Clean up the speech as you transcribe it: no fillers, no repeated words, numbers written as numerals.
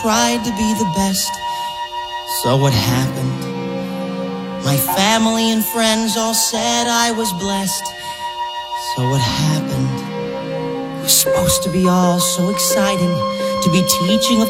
tried to be the best. So what happened? My family and friends all said I was blessed. So what happened? It was supposed to be all so exciting, to be teaching of